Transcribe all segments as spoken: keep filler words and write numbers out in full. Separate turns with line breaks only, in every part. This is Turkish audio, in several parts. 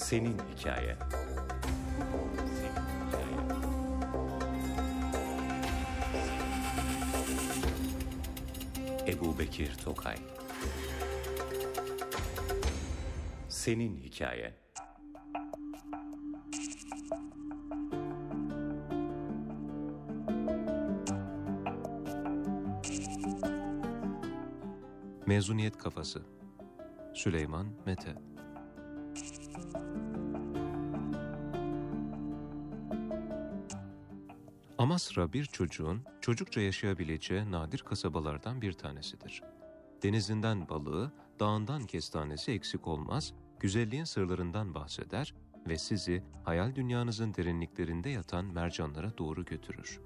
Senin hikaye. Ebubekir Tokay. Senin hikaye.
Mezuniyet kafası. Süleyman Mete. Amasra bir çocuğun çocukça yaşayabileceği nadir kasabalardan bir tanesidir. Denizinden balığı, dağından kestanesi eksik olmaz, güzelliğin sırlarından bahseder ve sizi hayal dünyanızın derinliklerinde yatan mercanlara doğru götürür.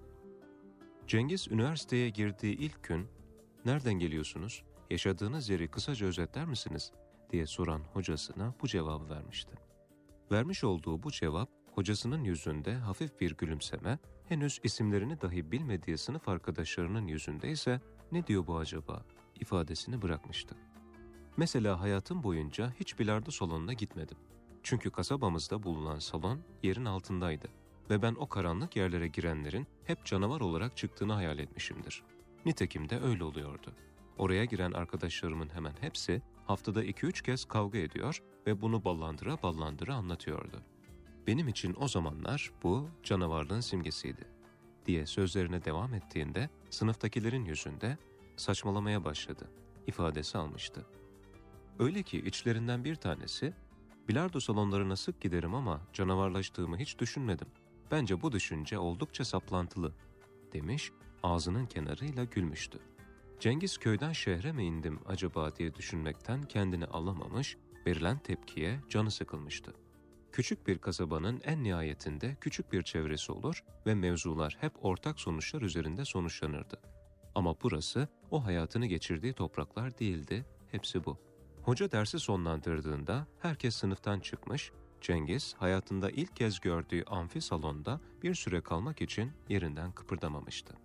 Cengiz üniversiteye girdiği ilk gün, "Nereden geliyorsunuz? Yaşadığınız yeri kısaca özetler misiniz?" diye soran hocasına bu cevabı vermişti. Vermiş olduğu bu cevap, hocasının yüzünde hafif bir gülümseme, henüz isimlerini dahi bilmediği sınıf arkadaşlarının yüzünde ise "Ne diyor bu acaba?" ifadesini bırakmıştı. Mesela hayatım boyunca hiç bilardo salonuna gitmedim. Çünkü kasabamızda bulunan salon yerin altındaydı ve ben o karanlık yerlere girenlerin hep canavar olarak çıktığını hayal etmişimdir. Nitekim de öyle oluyordu. Oraya giren arkadaşlarımın hemen hepsi haftada iki üç kez kavga ediyor ve bunu ballandıra ballandıra anlatıyordu. Benim için o zamanlar bu canavarlığın simgesiydi diye sözlerine devam ettiğinde sınıftakilerin yüzünde "Saçmalamaya başladı" ifadesi almıştı. Öyle ki içlerinden bir tanesi, "Bilardo salonlarına sık giderim ama canavarlaştığımı hiç düşünmedim. Bence bu düşünce oldukça saplantılı" demiş, ağzının kenarıyla gülmüştü. Cengiz köyden şehre mi indim acaba diye düşünmekten kendini alamamış, verilen tepkiye canı sıkılmıştı. Küçük bir kasabanın en nihayetinde küçük bir çevresi olur ve mevzular hep ortak sonuçlar üzerinde sonuçlanırdı. Ama burası o hayatını geçirdiği topraklar değildi, hepsi bu. Hoca dersi sonlandırdığında herkes sınıftan çıkmış, Cengiz hayatında ilk kez gördüğü amfi salonda bir süre kalmak için yerinden kıpırdamamıştı.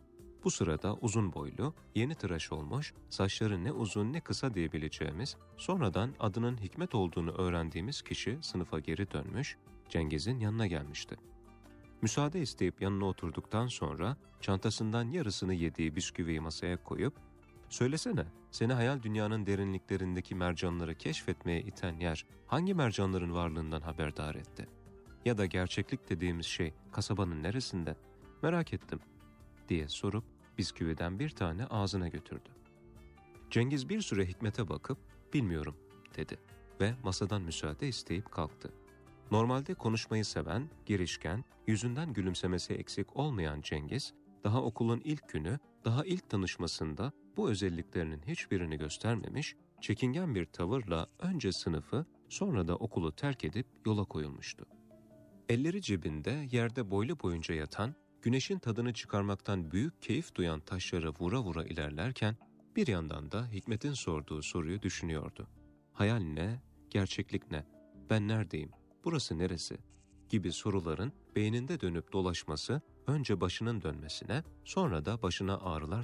Bu sırada uzun boylu, yeni tıraş olmuş, saçları ne uzun ne kısa diyebileceğimiz, sonradan adının Hikmet olduğunu öğrendiğimiz kişi sınıfa geri dönmüş, Cengiz'in yanına gelmişti. Müsaade isteyip yanına oturduktan sonra çantasından yarısını yediği bisküviyi masaya koyup, "Söylesene, seni hayal dünyanın derinliklerindeki mercanları keşfetmeye iten yer hangi mercanların varlığından haberdar etti? Ya da gerçeklik dediğimiz şey kasabanın neresinde? Merak ettim" diye sorup bisküviden bir tane ağzına götürdü. Cengiz bir süre Hikmet'e bakıp "Bilmiyorum" dedi ve masadan müsaade isteyip kalktı. Normalde konuşmayı seven, girişken, yüzünden gülümsemesi eksik olmayan Cengiz, daha okulun ilk günü, daha ilk tanışmasında bu özelliklerinin hiçbirini göstermemiş, çekingen bir tavırla önce sınıfı, sonra da okulu terk edip yola koyulmuştu. Elleri cebinde yerde boylu boyunca yatan, güneşin tadını çıkarmaktan büyük keyif duyan taşları vura vura ilerlerken, bir yandan da Hikmet'in sorduğu soruyu düşünüyordu. Hayal ne, gerçeklik ne, ben neredeyim, burası neresi gibi soruların beyninde dönüp dolaşması, önce başının dönmesine, sonra da başına ağrılar